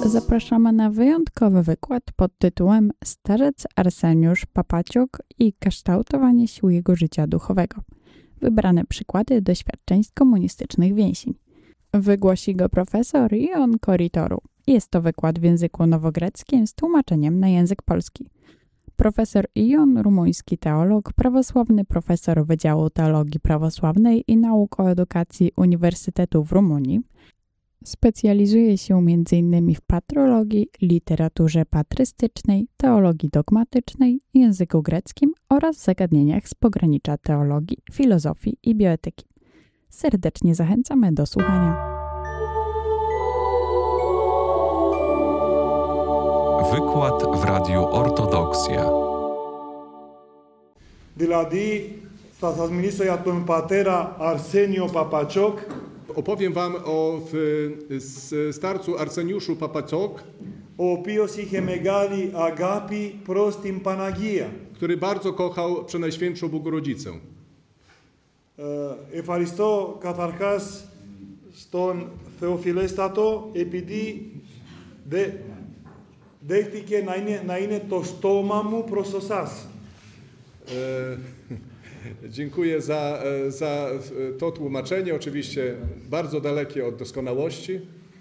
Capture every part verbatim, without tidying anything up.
Zapraszamy na wyjątkowy wykład pod tytułem Starzec Arseniusz Papaciuk i kształtowanie sił jego życia duchowego. Wybrane przykłady doświadczeń z komunistycznych więzień. Wygłosi go profesor Ion Coritoru. Jest to wykład w języku nowogreckim z tłumaczeniem na język polski. Profesor Ion, rumuński teolog, prawosławny profesor Wydziału Teologii Prawosławnej i Nauk o Edukacji Uniwersytetu w Rumunii, specjalizuje się między innymi w patrologii, literaturze patrystycznej, teologii dogmatycznej, języku greckim oraz zagadnieniach z pogranicza teologii, filozofii i bioetyki. Serdecznie zachęcamy do słuchania. Wykład w Radiu Ortodoksja. Δηλαδή, θα σας μιλήσω για τον πατέρα Αρσένιο Παπατσόκ. Opowiem wam o w, starcu Arseniuszu Papaciuk, ο οποίος είχε μεγάλη αγάπη προς την Παναγία. który bardzo kochał Przenajświętszą Bogorodzicę. Ε, ευχαριστώ καταρχάς στον Θεοφιλέστατο επειδή δε, δέχτηκε να είναι, να είναι το στόμα μου προς εσάς. Dziękuję za, za to tłumaczenie, oczywiście bardzo dalekie od doskonałości.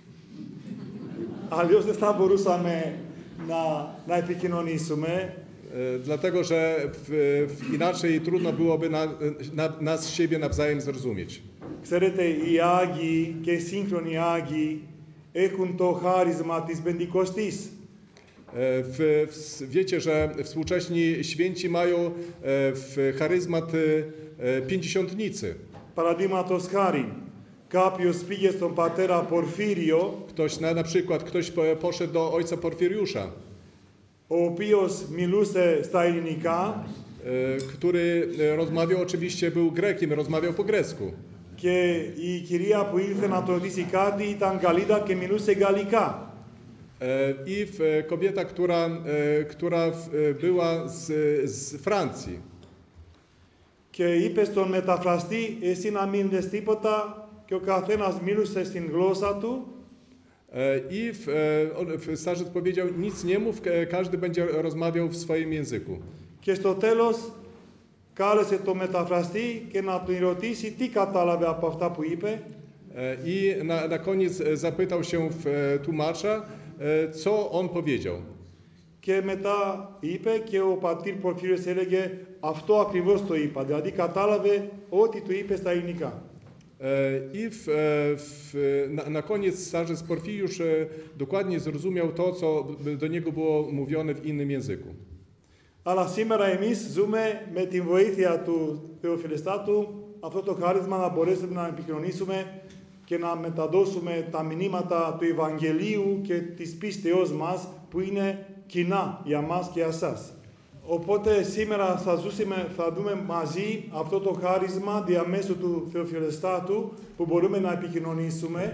Αλλιώς δεν θα μπορούσαμε να, να επικοινωνήσουμε. Dlatego, że w, w inaczej trudno byłoby na, na, nas siebie nawzajem zrozumieć. Ξέρετε, οι Άγιοι και οι σύγχρονοι Άγιοι έχουν το χάρισμα της Πεντηκοστής. W, w, wiecie, że współcześni święci mają w charyzmat pięćdziesiątnicy. Παραδείγματος χάρη, κάποιος πήγε στον πατέρα Πορφύριο, Ktoś na, na przykład ktoś poszedł do ojca Porfiriusza, ο οποίος μιλούσε στα ελληνικά, który rozmawiał, oczywiście był Grekiem, rozmawiał po grecku. και η κυρία που ήρθε να το ρωτήσει κάτι ήταν Γαλλίδα και μιλούσε γαλλικά. I kobieta, która, która była z, z Francji. Και είπε στον μεταφραστή, εσύ να μην λες τίποτα, και ο καθένας μίλησε στην γλώσσα του. I w, w starzec powiedział, nic nie mów, każdy będzie rozmawiał w swoim języku. Και στο τέλος κάλεσε τον μεταφραστή και να τον ρωτήσει τι κατάλαβε από αυτά που είπε. I na, na koniec zapytał się w tłumacza, co on powiedział. Και μετά είπε και ο πατήρ Πορφύριος έλεγε αυτό ακριβώς το είπα. Δηλαδή κατάλαβε ό,τι του είπε στα ελληνικά. I w, w, na, na koniec starzec Porfiriusz dokładnie zrozumiał to, co do niego było mówione w innym języku. Αλλά σήμερα εμείς ζούμε με την βοήθεια του Θεοφιλεστάτου αυτό το χάρισμα να μπορέσουμε να επικοινωνήσουμε και να μεταδώσουμε τα μηνύματα του Ευαγγελίου και της πίστεώς μας που είναι κοινά για μας και για εσάς. Οπότε σήμερα θα, ζούσουμε, θα δούμε μαζί αυτό το χάρισμα διαμέσου του Θεοφιλεστάτου που μπορούμε να επικοινωνήσουμε.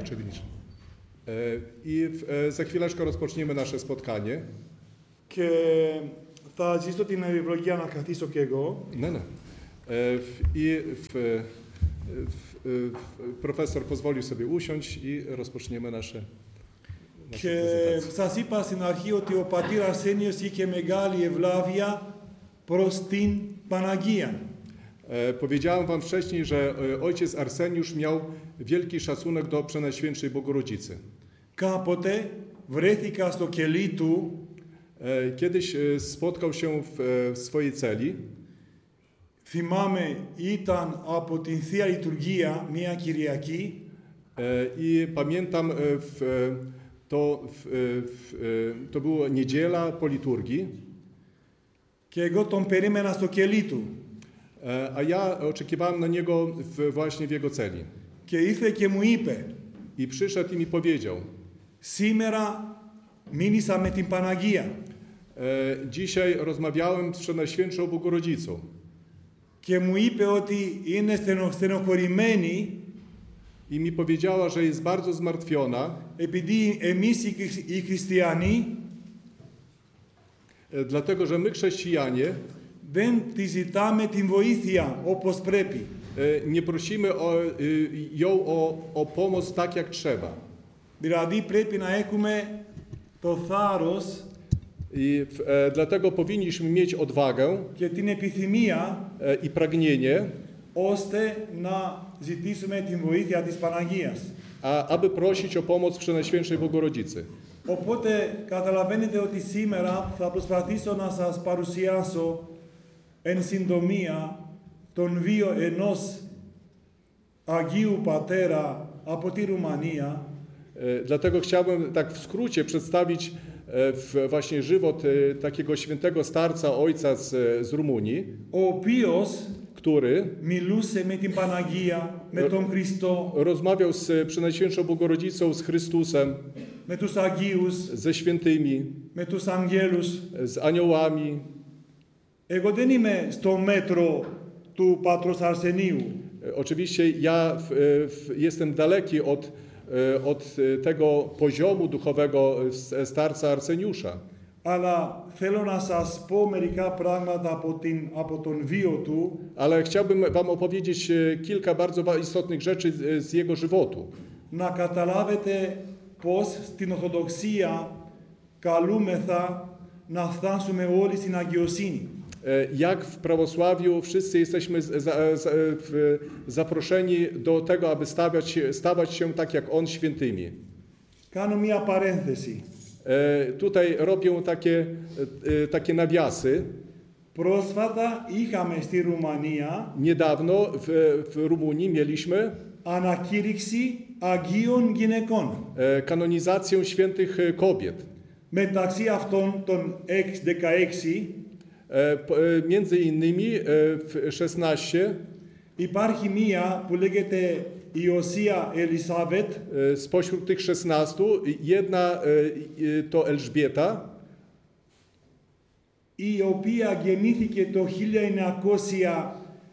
I za chwileczkę rozpoczniemy nasze spotkanie. Και θα ζήσω την ευλογία να καθίσω και εγώ. No, no. I w, w, profesor pozwolił sobie usiąść i rozpoczniemy nasze, nasze Και σας είπα στην αρχή ότι ο πατήρ Αρσένιος είχε μεγάλη ευλάβεια προς την Παναγία. Powiedziałem wam wcześniej, że ojciec Arseniusz miał wielki szacunek do Przenajświętszej Bogorodzicy. Κάποτε βρέθηκα στο κελί του. Kiedyś spotkał się w swojej celi. Θυμάμαι, ήταν από την Θεία Λειτουργία μία Κυριακή. I pamiętam, w, to, w, w, to była niedziela po liturgii. Και εγώ τον περίμενα στο κελί του. A ja oczekiwałem na niego w, właśnie w jego celi. Και ήρθε και μου είπε. I przyszedł i mi powiedział. Σήμερα μίλησα με την Παναγία. Dzisiaj rozmawiałem z Przenajświętszą Bogorodzicą. Και μου είπε ότι είναι στενοχωρημένη. I mi powiedziała, że jest bardzo zmartwiona. Επειδή εμείς οι χριστιανοί dlatego, że my chrześcijanie δεν τη ζητάμε την βοήθεια όπως πρέπει. Nie prosimy o, ją o, o pomoc tak jak trzeba. Δηλαδή πρέπει να έχουμε το θάρρος I e, dlatego powinniśmy mieć odwagę και την επιθυμία e, i pragnienie, ώστε να ζητήσουμε την βοήθεια της Παναγίας. a, aby prosić o pomoc Przenajświętszej Bogorodzicy. Οπότε καταλαβαίνετε ότι σήμερα θα προσπαθήσω να σας παρουσιάσω εν συντομία τον βίο ενός Αγίου Πατέρα από τη Ρουμανία, E, Dlatego chciałbym tak w skrócie przedstawić e, w, właśnie żywot e, takiego świętego starca, ojca z, z Rumunii, ο οποίος który μιλούσε με την Παναγία, με τον Χριστό, rozmawiał z Przenajświętszą Bogorodzicą, z Chrystusem, με τους Αγίους, ze świętymi, με τους αγγέλους. z aniołami. Εγώ δεν είμαι στο μέτρο του Πατρός Αρσενίου. E, Oczywiście ja w, w, jestem daleki od, e, od tego poziomu duchowego s- starca Arseniusza. Αλλά θέλω να σας πω μερικά πράγματα από, την, από τον βίο του, Ale chciałbym wam opowiedzieć e, kilka bardzo wa- istotnych rzeczy z, z jego żywotu. να καταλάβετε πως στην Ορθοδοξία καλούμεθα να φτάσουμε όλοι στην αγιοσύνη. E, Jak w prawosławiu wszyscy jesteśmy z- za, za, w, zaproszeni do tego, aby stawiać, się- stawać się tak jak On świętymi. Κάνω μία παρένθεση. E, Tutaj robię takie, e, takie nawiasy. Πρόσφατα είχαμε στη Ρουμανία Niedawno w, w Rumunii mieliśmy ανακήρυξη Αγίων γυναικών. e, kanonizację świętych e, kobiet. Μεταξύ αυτών των δεκαέξι E, p- e, Między innymi e, w szesnaście υπάρχει μία που λέγεται Ιωσία Ελισάβετ, e, spośród tych szesnastu jedna e, e, to Elżbieta, η οποία γεννήθηκε το χίλια εννιακόσια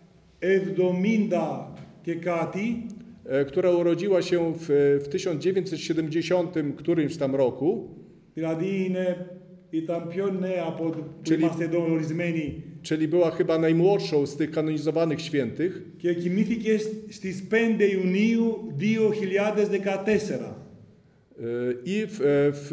εβδομήντα και κάτι, e, która urodziła się w, w tysiąc dziewięćset siedemdziesiątym którymś tam roku, δηλαδή είναι, ήταν πιο νέα από ό,τι που Czyli- είμαστε εδώ ορισμένοι, czyli była chyba najmłodszą z tych kanonizowanych świętych και γεννήθηκε στις πέντε Ιουνίου δύο χιλιάδες δεκατέσσερα. e, i w, e, w,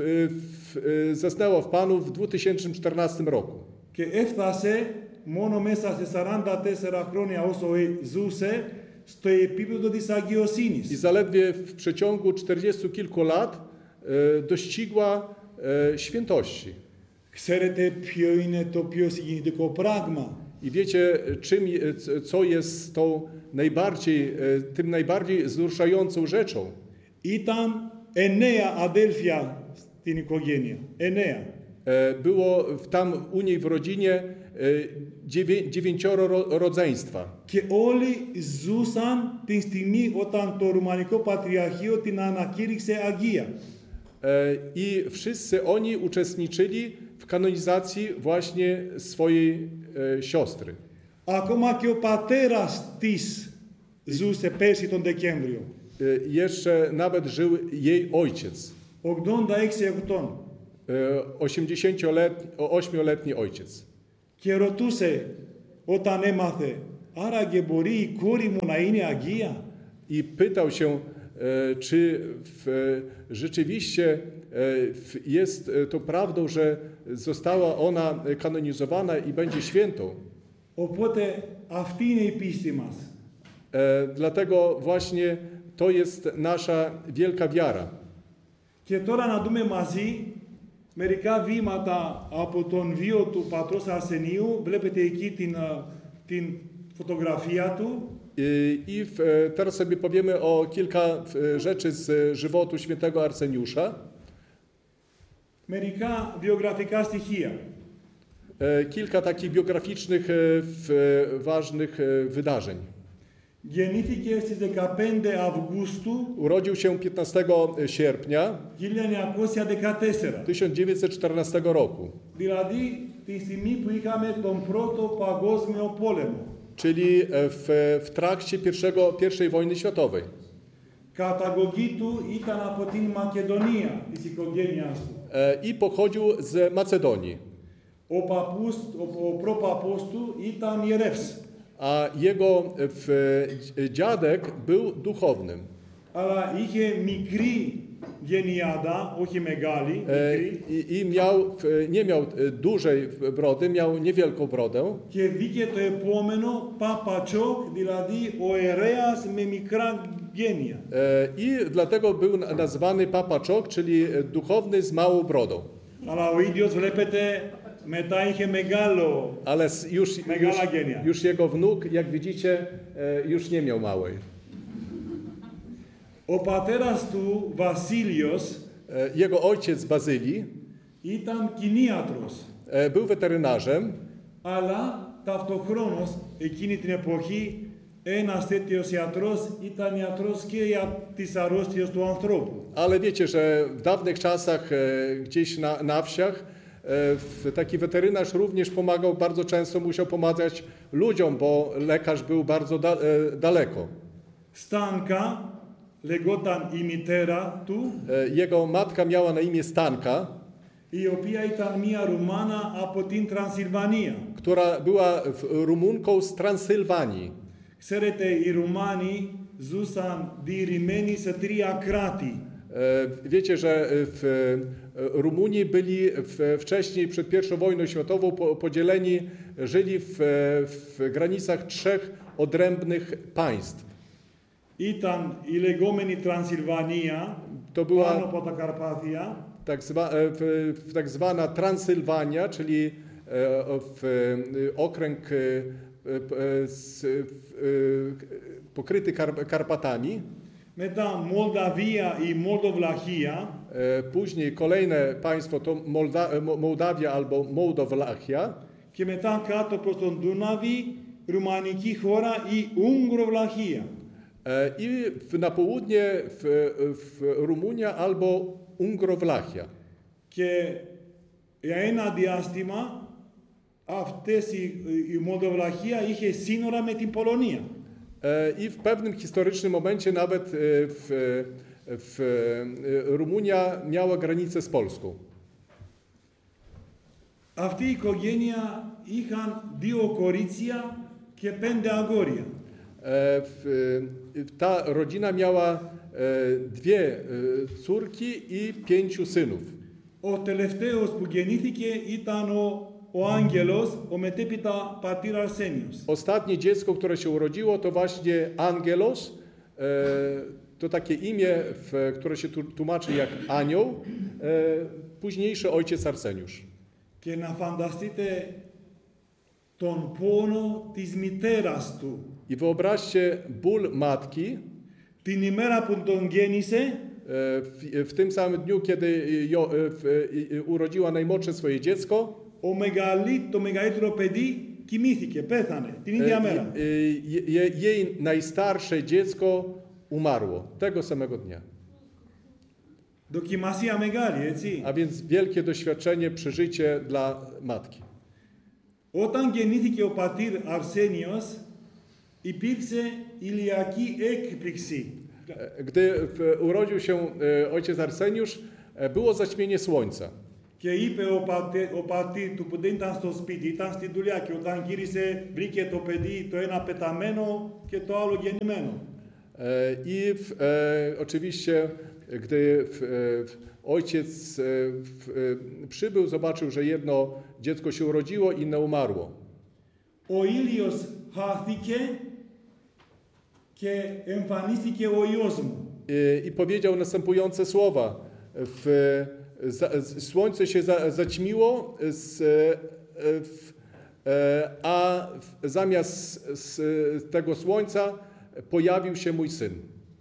w, zasnęła w Panu w dwa tysiące czternastym roku. Και έφτασε μόνο μέσα σε σαράντα τέσσερα χρόνια όσο ζούσε στο επίπεδο της I αγιοσύνης. zaledwie w przeciągu czterdziestu kilku lat e, dościgła e, świętości. Ξέρετε ποιο είναι το πιο συγκινητικό πράγμα? I wiecie, czym, je- c- co jest tą najbardziej, e, tym najbardziej wzruszającą rzeczą? Ήταν εννέα αδέλφια στην οικογένεια. Εννέα. E, Było w- tam u niej w rodzinie e, dziewię- dziewięcioro ro- rodzeństwa. Και όλοι ζούσαν την στιγμή όταν το Ρουμανικό Πατριαρχείο την ανακήρυξε Αγία. E, I wszyscy oni uczestniczyli w kanonizacji właśnie swojej e, siostry. Ακόμα και ο πατέρας της ζούσε πέρσι τον Δεκέμβριο. E, Jeszcze nawet żył jej ojciec, ογδόντα έξι ετών. e, osiemdziesięcioletni, ośmioletni ojciec. Και ρωτούσε όταν έμαθε, άραγε μπορεί η κόρη μου να είναι Αγία? I pytał się, e, czy w, rzeczywiście e, w, jest e, to prawdą, że została ona kanonizowana i będzie świętą. Οπότε αυτή είναι η πίστη μας. E, Dlatego właśnie to jest nasza wielka wiara. Και τώρα να δούμε μαζί μερικά βήματα από τον βίο του πατρός Αρσενίου. Βλέπετε εκεί την, α, την φωτογραφία του. I, i w, e, teraz sobie powiemy o kilka e, rzeczy z żywotu świętego Arseniusza. Μερικά βιογραφικά στοιχεία. E, Kilka takich biograficznych e, w, e, ważnych e, wydarzeń. Γεννήθηκε στις δεκαπέντε Αυγούστου Urodził się piętnastego sierpnia χίλια εννιακόσια δεκατέσσερα. tysiąc dziewięćset czternastego roku, Δηλαδή τη στιγμή που είχαμε τον πρώτο παγκόσμιο πόλεμο. czyli w, w trakcie pierwszego, pierwszej wojny światowej. Καταγωγή του ήταν από την Μακεδονία της οικογένειας του. E, I pochodził z Macedonii, Ο, παππούς, ο, ο προπαππούς του ήταν ιερεύς. a jego w, dziadek był duchownym, Αλλά είχε μικρή γενιάδα, όχι μεγάλη, E, μικρή, I, i miał, w- nie miał e, dużej brody, miał niewielką brodę. και βγήκε το επόμενο Παπατσόκ, δηλαδή ο ιερέας με μικρά γένεια. E, I dlatego był na- nazwany Papaczok, czyli duchowny z małą brodą. Αλλά ο ίδιος βλέπετε μετά είχε μεγάλο, Ale s- już, już, Megala genia. już jego wnuk, jak widzicie, e, już nie miał małej. ο πατέρας του Βασίλειος E, Jego ojciec Bazylii ήταν κτηνίατρος, e, był weterynarzem, αλλά ταυτοχρόνως εκείνη την εποχή ένας τέτοιος ιατρός ήταν ιατρός και για τις αρρώστιες του ανθρώπου. ale wiecie, że w dawnych czasach e, gdzieś na, na wsiach e, w- taki weterynarz również pomagał, bardzo często musiał pomagać ludziom, bo lekarz był bardzo da, e, daleko. Στάνκα λεγόταν η μητέρα του, E, Jego matka miała na imię Stanka, η οποία ήταν μία Ρουμάνα από την Τρανσιλβανία. która była w- Rumunką z Transylwanii. Ξέρετε, οι Ρουμάνοι ζούσαν διηρημένοι σε τρία κράτη. E, Wiecie, że w e, Rumunii byli w, wcześniej, przed pierwszą wojną światową, po, podzieleni, żyli w, w granicach trzech odrębnych państw. Ήταν η λεγόμενη Τρανσιλβανία, To πάνω była από τα Καρπάθια, tak, zwa, e, w, w tak zwana Transylwania, czyli e, w, e, okręg e, e, z, e, pokryty Kar, Karpatami. μετά Μολδαβία ή Μολδοβλαχία, E, Później kolejne państwo to Molda, Mo- Mołdawia albo Mołdowlachia. και μετά κάτω προς τον Δούναβη, Ρουμανική χώρα ή Ουγγροβλαχία. E, I w, na południe w, w Rumunia albo Ungrowlachia. Και για ένα διάστημα αυτές η, η Μολδοβλαχία είχε σύνορα με την Πολωνία. E, I w pewnym historycznym momencie nawet e, w, w e, Rumunia miała granicę z Polską. Αυτή η οικογένεια είχαν δύο κορίτσια και πέντε αγόρια. E, w, ta rodzina miała e, dwie e, córki i pięciu synów. Ο τελευταίος που γεννήθηκε ήταν ο, ο Άγγελος, ο μετέπειτα πατήρ Αρσένιος. Ostatnie dziecko, które się urodziło, to właśnie Angelos. E, to takie imię, w, które się tu- tłumaczy jak anioł. E, późniejszy ojciec Arseniusz. Και να φανταστείτε τον πόνο της μητέρας του. I wyobraźcie ból matki Την ημέρα που τον γέννησε, e, w, w tym samym dniu, kiedy jo, e, w, e, urodziła najmłodsze swoje dziecko. ο μεγαλύ, το μεγαλύτερο παιδί κοιμήθηκε, πέθανε την ίδια E, μέρα. e, je, jej najstarsze dziecko umarło tego samego dnia. Δοκιμασία μεγάλη, έτσι. A więc wielkie doświadczenie, przeżycie dla matki. Όταν γεννήθηκε ο πατήρ Αρσένιος, υπήρξε ηλιακή έκπληξη. E, Gdy w, urodził się e, ojciec Arseniusz, e, było zaćmienie słońca. Και είπε ο, πατέ, ο πατήρ του που δεν ήταν στο σπίτι, ήταν στη δουλειά και όταν γύρισε βρήκε το παιδί το ένα πεταμένο και το άλλο γεννημένο. E, I w, e, oczywiście, gdy w, e, w, ojciec e, w, e, przybył, zobaczył, że jedno dziecko się urodziło, inne umarło. Ο ήλιος χάθηκε και εμφανίστηκε ο Υιός μου. I, i powiedział następujące słowa. W, za, z- słońce się za, zaćmiło, z, e, w, e, a w, zamiast z tego słońca pojawił się mój syn.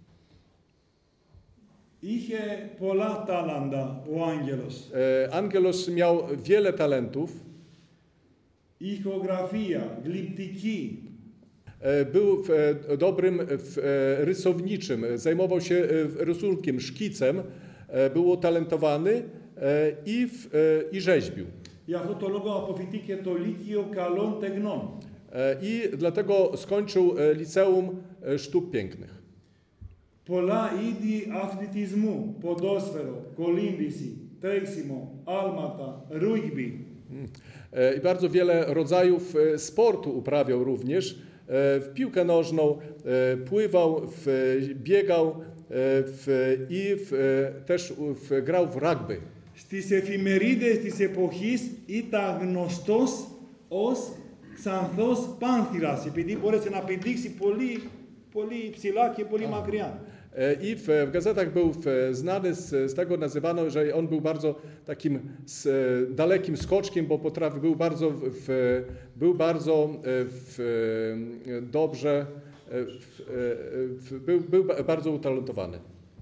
Είχε πολλά τάλαντα ο άγγελος. E, Angelos miał wiele talentów. Ηχογραφία, γλυπτική, E, Był w, e, dobrym w, e, rysowniczym, zajmował się e, rysunkiem, szkicem, e, był utalentowany e, i, w, e, i rzeźbił. Γι' αυτό το λόγο αποφυτήκε το Λύκειο Καλών Τεχνών. E, I dlatego skończył e, liceum e, sztuk pięknych. Πολλά είδη αθλητισμού, ποδόσφαιρο, κολύμβηση, τρέξιμο, άλματα, ρούγμπι. E, I bardzo wiele rodzajów e, sportu uprawiał również. E, W piłkę nożną, e, pływał, w, biegał, w, i w, też w, grał w rugby. Στις εφημερίδες της εποχής ήταν γνωστός ως Ξανθός Πάνθυρας, επειδή μπόρεσε να πηδήξει πολύ, πολύ ψηλά και πολύ μακριά. I w, w gazetach był w, znany z, z tego, nazywano, że on był bardzo takim z, dalekim skoczkiem, bo potrafił, był bardzo, w, był bardzo w, dobrze, w, w, był, był bardzo utalentowany.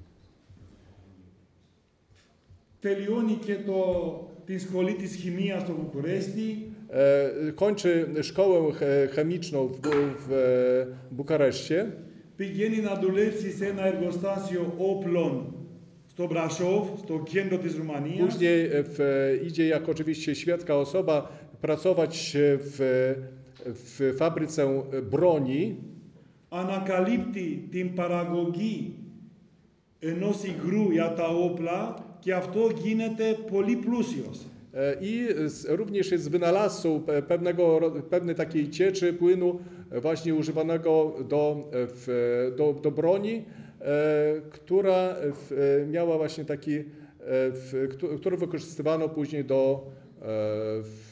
Τελειώνει και το, τη σχολή της χημείας στο Βουκουρέστι. Kończy szkołę chemiczną w, w Bukareszcie. Πηγαίνει να δουλέψει σε ένα εργοστάσιο όπλων στο Μπρασόβ, στο κέντρο της Ρουμανίας. Później w, idzie jako oczywiście świadka osoba pracować w, w fabryce broni. Ανακαλύπτει την παραγωγή ενός υγρού για τα όπλα και αυτό γίνεται πολύ πλούσιος. I również jest wynalazcą pewnego, pewnej takiej cieczy płynu właśnie używanego do, w, do, do broni, która miała właśnie taki, w, który wykorzystywano później do, w,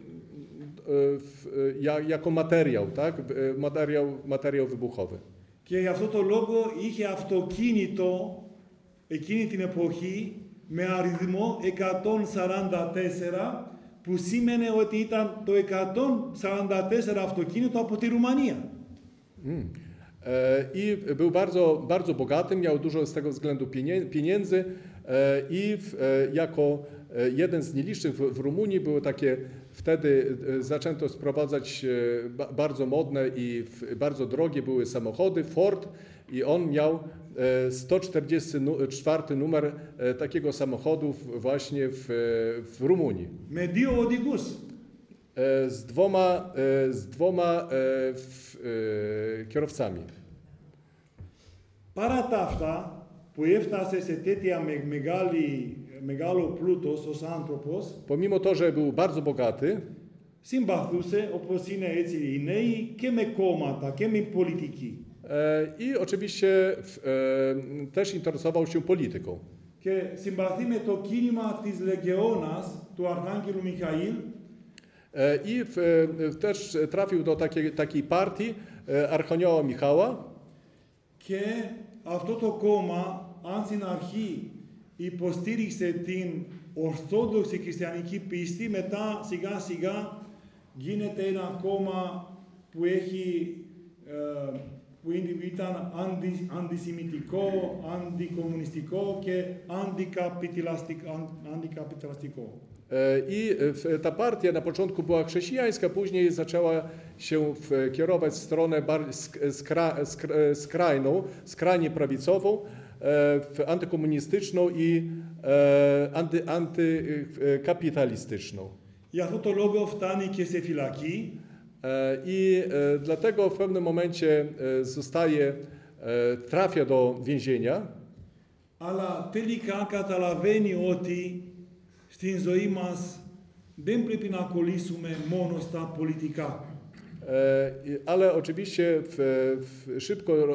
w, jako materiał, tak? Materiał, materiał wybuchowy. Και για αυτό το λόγο είχε αυτοκίνητο εκείνη την εποχή με αριθμό εκατόν σαράντα τέσσερα, που σήμαινε ότι ήταν το εκατόν σαράντα τέσσερα αυτοκίνητο από τη Ρουμανία. Mm. I był bardzo, bardzo bogaty, miał dużo z tego względu pieniędzy i w, jako jeden z nielicznych w, w Rumunii były takie, wtedy zaczęto sprowadzać bardzo modne i bardzo drogie były samochody Ford i on miał sto czterdziesty czwarty numer takiego samochodu właśnie w, w Rumunii. Με δύο οδηγούς. Z dwoma, z dwoma w, kierowcami. Παρά τα αυτά που έφτασε σε τέτοια με, μεγάλη, μεγάλο πλούτος ως άνθρωπος, Pomimo to, że był bardzo bogaty, συμπαθούσε, όπως είναι έτσι οι νέοι, και με κόμματα και με πολιτική. I oczywiście w, e, też interesował się polityką. Και συμπαθεί με το κίνημα της Λεγεώνας του Αρχάγγελου Μιχαήλ. E, I w, e, też trafił do takiej, takiej partii e, Archanioła Michała. Και αυτό το κόμμα, αν στην αρχή υποστήριξε την ορθόδοξη χριστιανική πίστη, μετά σιγά σιγά γίνεται ένα κόμμα που έχει ε, που ήταν αντι, αντισημιτικό, αντικομμουνιστικό και αντικαπιταλιστικό. I ta partia na początku była chrześcijańska, później zaczęła się kierować w stronę skra, skra, skrajną, skrajnie prawicową, antykomunistyczną i anty, antykapitalistyczną. Γι' αυτό το λόγο φτάνει και σε φυλακή. I dlatego w pewnym momencie zostaje, trafia do więzienia. Αλλά τελικά καταλαβαίνει ότι στην ζωή μας δεν πρέπει να κολλήσουμε μόνο στα πολιτικά. Ale oczywiście w, w szybko